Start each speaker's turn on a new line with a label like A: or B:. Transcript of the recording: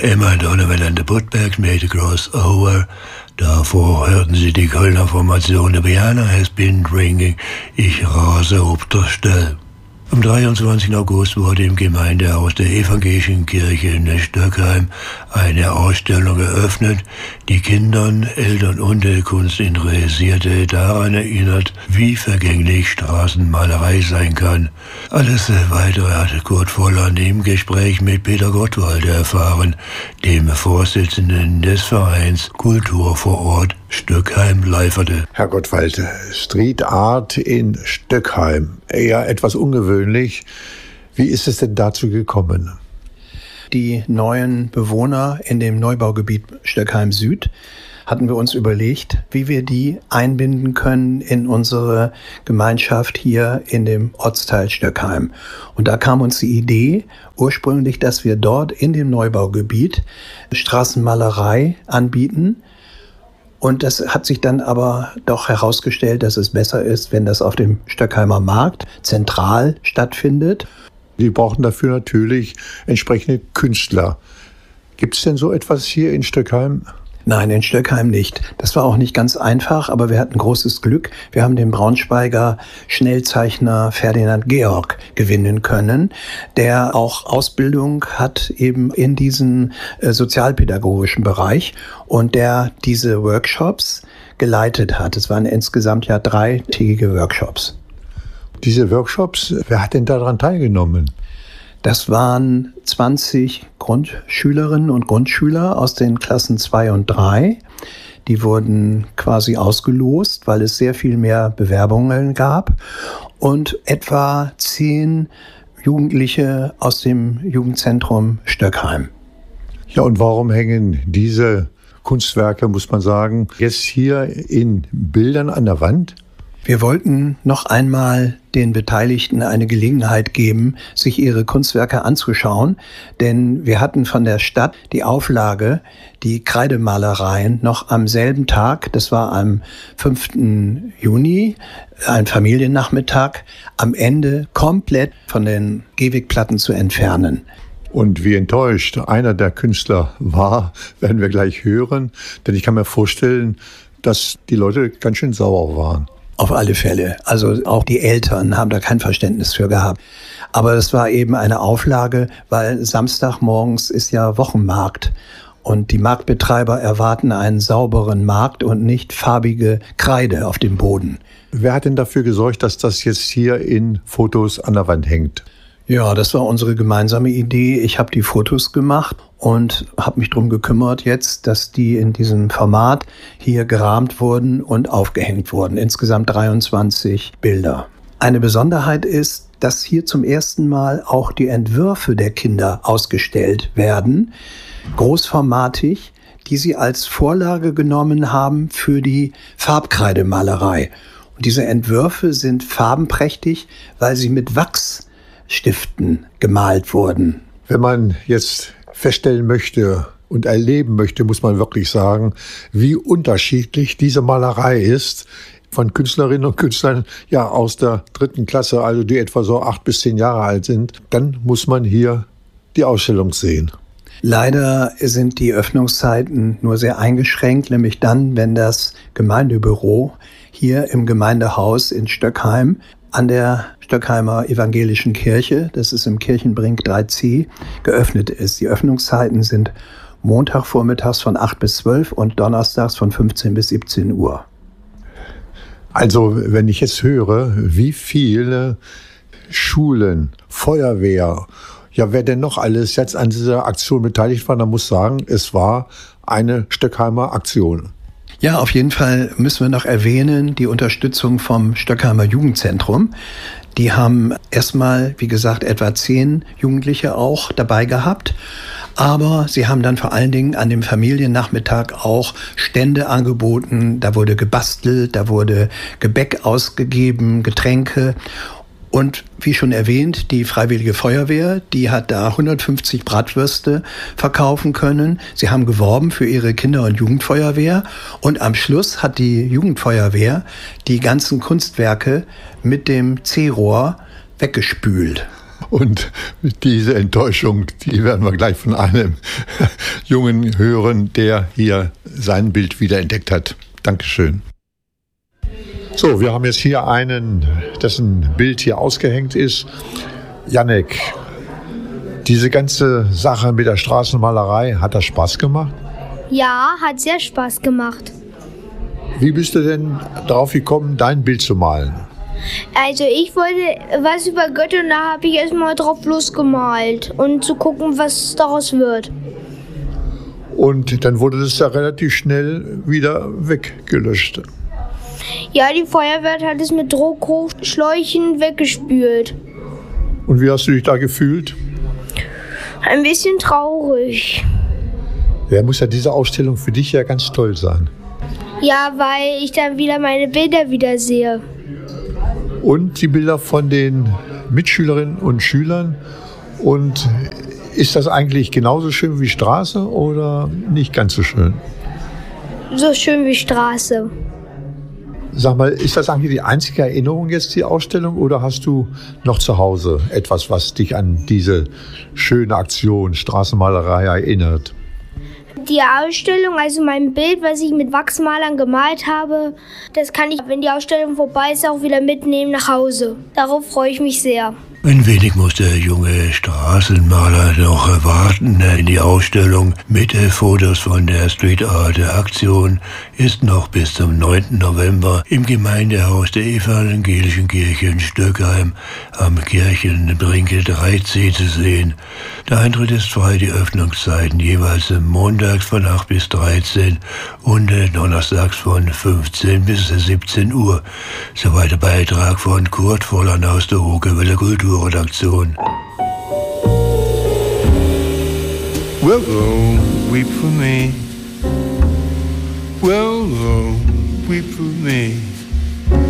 A: Immer Donnerwetter an der Puttberg mit Crossover. Davor hörten Sie die Kölner Formation der Piano has been ringing. Ich rase ob der Stelle. Am 23. August wurde im Gemeindehaus der Evangelischen Kirche in Stöckheim eine Ausstellung eröffnet, die Kindern, Eltern und der Kunstinteressierte daran erinnert, wie vergänglich Straßenmalerei sein kann. Alles Weitere hatte Kurt Volland im Gespräch mit Peter Gottwald erfahren, dem Vorsitzenden des Vereins Kultur vor Ort Stöckheim-Leiferte.
B: Herr Gottwald, Street Art in Stöckheim, eher etwas ungewöhnlich. Wie ist es denn dazu gekommen?
C: Die neuen Bewohner in dem Neubaugebiet Stöckheim Süd hatten wir uns überlegt, wie wir die einbinden können in unsere Gemeinschaft hier in dem Ortsteil Stöckheim. Und da kam uns die Idee ursprünglich, dass wir dort in dem Neubaugebiet Straßenmalerei anbieten. Und das hat sich dann aber doch herausgestellt, dass es besser ist, wenn das auf dem Stöckheimer Markt zentral stattfindet.
B: Die brauchen dafür natürlich entsprechende Künstler. Gibt es denn so etwas hier in Stöckheim?
C: Nein, in Stöckheim nicht. Das war auch nicht ganz einfach, aber wir hatten großes Glück. Wir haben den Braunschweiger Schnellzeichner Ferdinand Georg gewinnen können, der auch Ausbildung hat eben in diesem sozialpädagogischen Bereich und der diese Workshops geleitet hat. Es waren insgesamt ja 3-tägige Workshops.
B: Diese Workshops, wer hat denn daran teilgenommen?
C: Das waren 20 Grundschülerinnen und Grundschüler aus den Klassen 2 und 3. Die wurden quasi ausgelost, weil es sehr viel mehr Bewerbungen gab. Und etwa 10 Jugendliche aus dem Jugendzentrum Stöckheim.
B: Ja, und warum hängen diese Kunstwerke, muss man sagen, jetzt hier in Bildern an der Wand?
C: Wir wollten noch einmal den Beteiligten eine Gelegenheit geben, sich ihre Kunstwerke anzuschauen, denn wir hatten von der Stadt die Auflage, die Kreidemalereien noch am selben Tag, das war am 5. Juni, ein Familiennachmittag, am Ende komplett von den Gehwegplatten zu entfernen.
B: Und wie enttäuscht einer der Künstler war, werden wir gleich hören, denn ich kann mir vorstellen, dass die Leute ganz schön sauer waren.
C: Auf alle Fälle. Also auch die Eltern haben da kein Verständnis für gehabt. Aber das war eben eine Auflage, weil Samstagmorgens ist ja Wochenmarkt. Und die Marktbetreiber erwarten einen sauberen Markt und nicht farbige Kreide auf dem Boden.
B: Wer hat denn dafür gesorgt, dass das jetzt hier in Fotos an der Wand hängt?
C: Ja, das war unsere gemeinsame Idee. Ich habe die Fotos gemacht und habe mich darum gekümmert jetzt, dass die in diesem Format hier gerahmt wurden und aufgehängt wurden. Insgesamt 23 Bilder. Eine Besonderheit ist, dass hier zum ersten Mal auch die Entwürfe der Kinder ausgestellt werden, großformatig, die sie als Vorlage genommen haben für die Farbkreidemalerei. Und diese Entwürfe sind farbenprächtig, weil sie mit Wachsstiften gemalt wurden.
B: Wenn man jetzt feststellen möchte und erleben möchte, muss man wirklich sagen, wie unterschiedlich diese Malerei ist von Künstlerinnen und Künstlern ja aus der 3. Klasse, also die etwa so 8 bis 10 Jahre alt sind. Dann muss man hier die Ausstellung sehen.
C: Leider sind die Öffnungszeiten nur sehr eingeschränkt, nämlich dann, wenn das Gemeindebüro hier im Gemeindehaus in Stöckheim an der Stöckheimer Evangelischen Kirche, das ist im Kirchenbrink 3C, geöffnet ist. Die Öffnungszeiten sind Montagvormittags von 8 bis 12 und donnerstags von 15 bis 17 Uhr.
B: Also, wenn ich jetzt höre, wie viele Schulen, Feuerwehr, ja, wer denn noch alles jetzt an dieser Aktion beteiligt war, dann muss sagen, es war eine Stöckheimer Aktion.
C: Ja, auf jeden Fall müssen wir noch erwähnen, die Unterstützung vom Stöckheimer Jugendzentrum. Die haben erstmal, wie gesagt, etwa 10 Jugendliche auch dabei gehabt. Aber sie haben dann vor allen Dingen an dem Familiennachmittag auch Stände angeboten. Da wurde gebastelt, da wurde Gebäck ausgegeben, Getränke. Und wie schon erwähnt, die Freiwillige Feuerwehr, die hat da 150 Bratwürste verkaufen können. Sie haben geworben für ihre Kinder- und Jugendfeuerwehr. Und am Schluss hat die Jugendfeuerwehr die ganzen Kunstwerke mit dem C-Rohr weggespült.
B: Und diese Enttäuschung, die werden wir gleich von einem Jungen hören, der hier sein Bild wiederentdeckt hat. Dankeschön. So, wir haben jetzt hier einen, dessen Bild hier ausgehängt ist. Jannek, diese ganze Sache mit der Straßenmalerei, hat das Spaß gemacht?
D: Ja, hat sehr Spaß gemacht.
B: Wie bist du denn darauf gekommen, dein Bild zu malen?
D: Also ich wollte was über Götter und da habe ich erstmal drauf losgemalt und zu gucken, was daraus wird.
B: Und dann wurde das ja relativ schnell wieder weggelöscht.
D: Ja, die Feuerwehr hat es mit Druckhochschläuchen weggespült.
B: Und wie hast du dich da gefühlt?
D: Ein bisschen traurig.
B: Ja, muss ja diese Ausstellung für dich ja ganz toll sein.
D: Ja, weil ich dann wieder meine Bilder wieder sehe.
B: Und die Bilder von den Mitschülerinnen und Schülern. Und ist das eigentlich genauso schön wie Straße oder nicht ganz so schön?
D: So schön wie Straße.
B: Sag mal, ist das eigentlich die einzige Erinnerung jetzt, die Ausstellung, oder hast du noch zu Hause etwas, was dich an diese schöne Aktion Straßenmalerei erinnert?
D: Die Ausstellung, also mein Bild, was ich mit Wachsmalern gemalt habe, das kann ich, wenn die Ausstellung vorbei ist, auch wieder mitnehmen nach Hause. Darauf freue ich mich sehr.
A: Ein wenig muss der junge Straßenmaler noch warten. In die Ausstellung mit Fotos von der Street Art Aktion ist noch bis zum 9. November im Gemeindehaus der Evangelischen Kirche in Stöckheim am Kirchenbrinke 3C zu sehen. Der Eintritt ist frei, die Öffnungszeiten jeweils montags von 8 bis 13 und donnerstags von 15 bis 17 Uhr. Soweit der Beitrag von Kurt Volland aus der Hochewelle Kulturredaktion.
E: Well, oh, weep for me. Well, oh, weep for me.